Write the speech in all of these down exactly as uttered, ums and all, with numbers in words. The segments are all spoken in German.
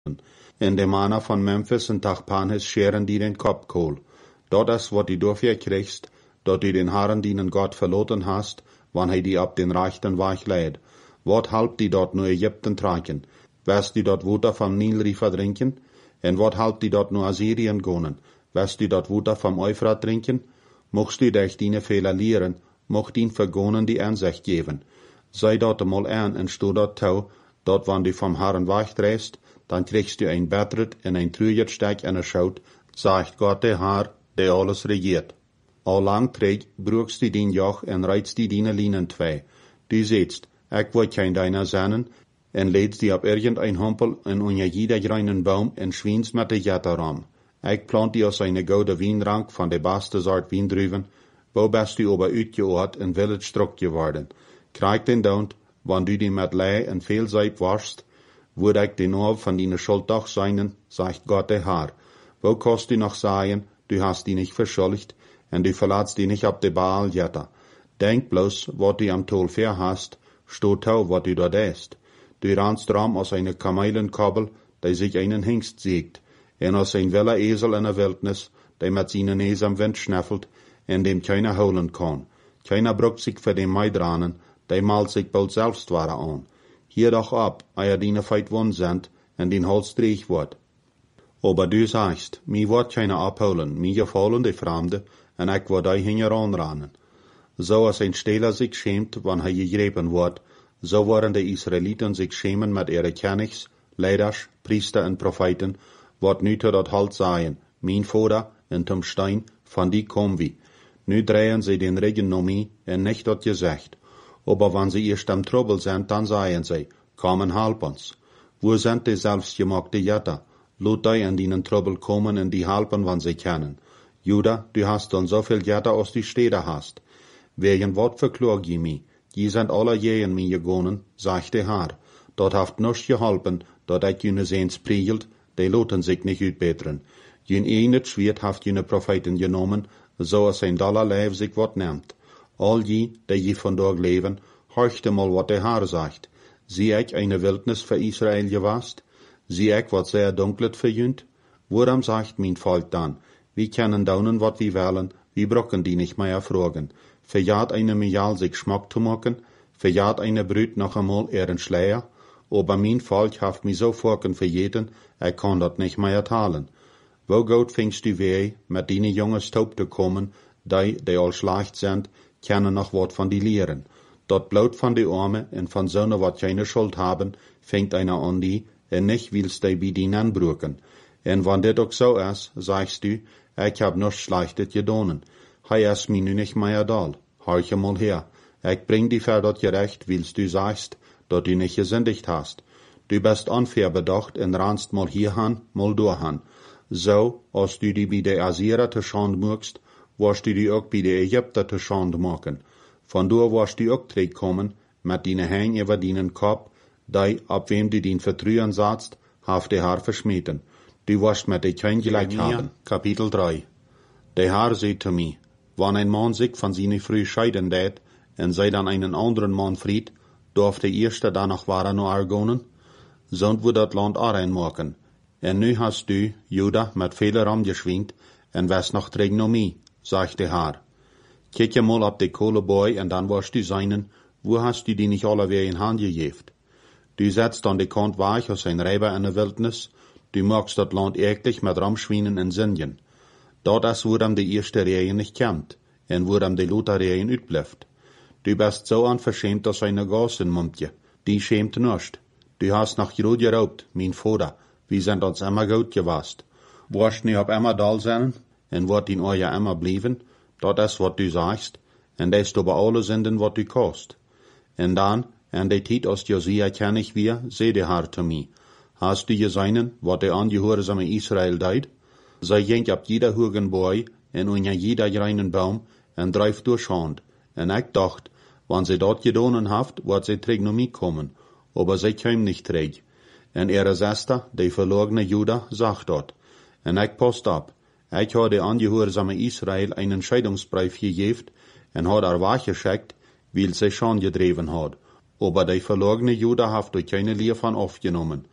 En de mannen van Memphis en Tachpanhes scheren die den Kopfkohl. Dat is wat die dafür kriegst, dat du den Herren dienen Gott verloren hast, wann hij die ab den rechten Weg leidt. Wat halpt die dort nur Ägypten tragen? Wirst die dort Water vom Nilrifer trinken? En wat halpt die dort nur Assyrien gonen? Wirst die dort Water vom Euphrat trinken? Mocht du dich deine Fehler lehren, mocht ihn vergonen die Ansicht geben. Sei dort mal an en sto dort tau, dort wann du vom Herren wegdrehst, dann kriegst du ein Bettret en ein trüget Steck en Schaut, sagt Gott der Herr, der alles regiert. Al lang träg, brugst du din Joch en reizt die dine Linen zwei. Du sehtst, ich wollt kein deiner sennen, en lädst die ab irgendein Humpel en unja jeder greinen Baum en schwiens mit de Jetteram. Ich plant die aus eine goude Wienrank von de beste Sort Wiendruven, wo bist du aber uitgeoord en will het struk geworden. Krijg den Daunt, wann du die mit Lei en veel Seip warst, würde ich den Ohr von deiner Schuld doch seinen, sagt Gott der Herr. Wo kannst du noch sagen, du hast die nicht verschuldigt, en du verlatst die nicht ab de Baal Jetter. Denk bloß, wat du am Tol fair hast, stot tau, wat du dort ist. Du rannst ram aus einer Kamelenkobbel, der sich einen Hengst siegt, en aus ein weller Esel in der Wildnis, der mit seinen Nase am Wind schnaffelt, en dem keiner holen kann. Keiner bruckt sich für den Maidranen, der malt sich bald selbst ware an. Hier doch ab, eier dine feit won sind, en den Hals dreig wird. Aber du sagst, mi wird keiner abholen, mi gefallen die Fremde, en ich wird ei hinger anrannen. So als ein Stehler sich schämt, wann er gegrepen wird, so wollen die Israeliten sich schämen mit ihre Königs, Leiders, Priester und Propheten, wat nu tot dat halt sagen, mein Vater en zum Stein, von die kommen wir. Nu drehen sie den Regen no mi, en nicht dat gesagt. Aber wenn sie erst am Trouble sind, dann sagen sie, kommen halb uns. Wo sind die selbstgemachte Jetter? Lot die in den Trouble kommen und die halpen, wann sie können. Juda, du hast dann so viel Jetter, als die Städte hast. Wegen wat verklog je mi? Die sind alle je in mi gegonnen, sagt der Herr. Dort haft nichts geholpen, dort ich jene sehens priegelt, die loten sich nicht uitbeteren. Jün enet Schwert haft jene Propheten genommen, so als ein Dollar Leib sich wat nimmt. All die, die je vandaag leven, horchte mal wat der Herr sagt. Zie ich eine Wildnis für Israel gewast? Zie ich wat sehr dunklet verjünt? Worum sagt mein Volk dann? Wir können daunen wat wir wollen, wir brocken die nicht mehr fragen. Verjaht eine Mijal sich Schmack zu machen? Verjaht eine Brüt noch einmal ihren Schleier? Aber mein Volk haft mi so vorken verjeten, ich kann dat nicht mehr ertalen. Wo gut fingst du weh, mit dine Junges taub zu kommen, die, die all schlecht sind, können noch wat von die lehren. Dort Blut von die Arme en von Söhne wat keine Schuld haben, fängt einer an die, en nicht willst die bei denen anbrücken. En wann dit auch so is, sagst du, ich hab nichts Schlechtes gedonen. Hei is mi nu nicht mehr dal. Horche mal her. Ich bring die für dat gerecht, willst du sagst, dat du nicht gesündigt hast. Du bist unfair bedacht en rannst mal hierhan, mal dorhan. So, als du die bei der Assyrer te Schand mögst, wirst du die auch bei der Ägypter te Schand machen. Von da wirst du auch kommen, mit deine Hänge über deinen Kopf, die, ab wem du den Vertrühen satzt, haft der Herr verschmieden. Du wirst mit der kein gleich haben. Kapitel drei. Der Herr sagt zu mir, wenn ein Mann sich von seiner Früh scheiden tät, und sei dann einen anderen Mann fried, darf der Erste danach wahre nur argonen, sonst wird das Land auch reinmachen. En nu hast du, Juda, mit Fehler angeschwingt, en wärst noch Trägnomie, sagt der Herr. Kijk je mal ab de Kohleboy, en dann wirst du seinen, wo hast du die nicht alle weer in Hand gegeben? Du setzt an de Kant weich aus ein Reiber in der Wildnis, du magst dat Land eklig mit Ramschwienen en Sindjen. Dort is wo am de erste Reihen nicht kennt, en wo am de Luther Reihen uitbleibt. Du bist so unverschämt als eine Gasenmumpje, die schämt nicht. Du hast nach Jod geraubt, mein Vater, wir sind uns immer gut gewast. Wirst nie ab immer da sein, en wird in euer immer blieben, dat is wat du sagst, en das aber alle Sünden, wat du kost. En dann, en de Tiet aus Josia kenn ich wir, seh der Herr zu mir. Hast du gesehen, wat der angehorsame Israel deit? Sei jenk ab jeder Hugenboy, en unja jeder reinen Baum, en dreif durch Hand. En ich dacht, wann sie dort gedonen haft, wird sie Trägnomie kommen, aber sie käm nicht träg. En ihre Schwester, die verlorene Juda, sagt dort. En ich post ab. Ich habe der angehorsame Israel einen Scheidungsbrief gegeben en hat er weggeschickt, weil sie schon gedreven hat. Aber die verlorene Juda hat durch keine Lehr von aufgenommen.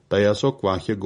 da is ook wat je